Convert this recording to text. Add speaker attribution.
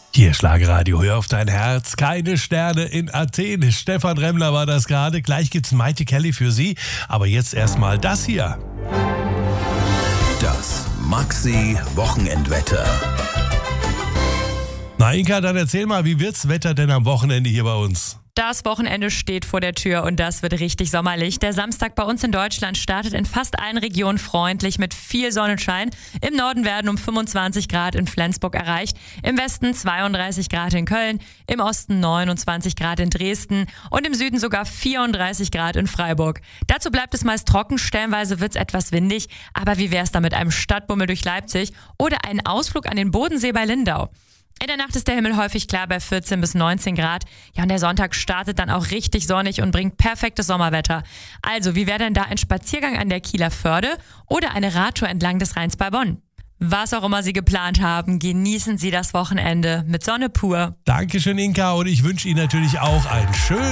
Speaker 1: Hier Schlagerradio, hör auf dein Herz, keine Sterne in Athen. Stefan Remmler war das gerade. Gleich gibt's Mighty Kelly für Sie. Aber jetzt erstmal das hier.
Speaker 2: Das Maxi-Wochenendwetter.
Speaker 1: Na Inka, dann erzähl mal, wie wird's Wetter denn am Wochenende hier bei uns?
Speaker 3: Das Wochenende steht vor der Tür und das wird richtig sommerlich. Der Samstag bei uns in Deutschland startet in fast allen Regionen freundlich mit viel Sonnenschein. Im Norden werden um 25 Grad in Flensburg erreicht, im Westen 32 Grad in Köln, im Osten 29 Grad in Dresden und im Süden sogar 34 Grad in Freiburg. Dazu bleibt es meist trocken, stellenweise wird es etwas windig. Aber wie wär's da mit einem Stadtbummel durch Leipzig oder einen Ausflug an den Bodensee bei Lindau? In der Nacht ist der Himmel häufig klar bei 14 bis 19 Grad. Ja, und der Sonntag startet dann auch richtig sonnig und bringt perfektes Sommerwetter. Also, wie wäre denn da ein Spaziergang an der Kieler Förde oder eine Radtour entlang des Rheins bei Bonn? Was auch immer Sie geplant haben, genießen Sie das Wochenende mit Sonne pur.
Speaker 1: Dankeschön, Inka, und ich wünsche Ihnen natürlich auch einen schönen